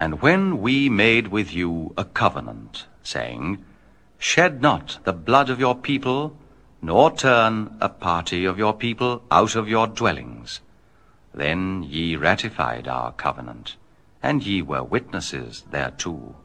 And when we made with you a covenant, saying, Shed not the blood of your people, nor turn a party of your people out of your dwellings, then ye ratified our covenant, and ye were witnesses thereto.